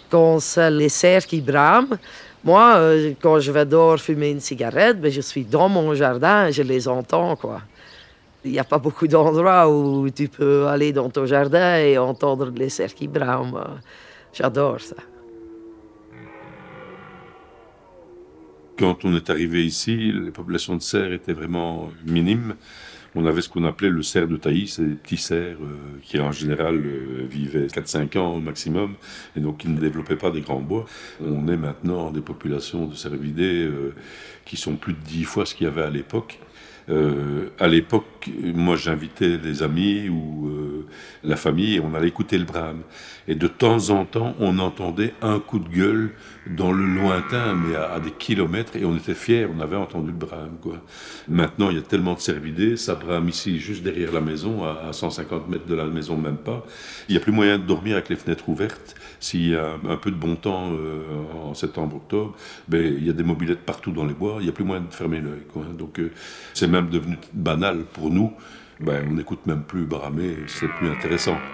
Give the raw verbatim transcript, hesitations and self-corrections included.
Quand c'est les cerfs qui brament, moi, euh, quand je vais dehors fumer une cigarette, ben, je suis dans mon jardin et je les entends, quoi. Il n'y a pas beaucoup d'endroits où tu peux aller dans ton jardin et entendre les cerfs qui brament. J'adore ça. Quand on est arrivé ici, les populations de cerfs étaient vraiment minimes. On avait ce qu'on appelait le cerf de taillis, c'est des petits cerfs euh, qui en général euh, vivaient quatre cinq ans au maximum et donc qui ne développaient pas des grands bois. On est maintenant des populations de cervidés euh, qui sont plus de dix fois ce qu'il y avait à l'époque. Euh, à l'époque, moi j'invitais les amis ou euh, la famille et on allait écouter le brame. Et de temps en temps, on entendait un coup de gueule dans le lointain, mais à, à des kilomètres, et on était fiers, on avait entendu le brame, quoi. Maintenant, il y a tellement de cervidés, ça brame ici, juste derrière la maison, à, à cent cinquante mètres de la maison, même pas. Il n'y a plus moyen de dormir avec les fenêtres ouvertes. S'il y a un, un peu de bon temps euh, en septembre, octobre, ben, il y a des mobylettes partout dans les bois, il n'y a plus moyen de fermer l'œil, quoi. Donc, euh, c'est même devenu banal pour nous. Ben, on n'écoute même plus bramer, c'est plus intéressant.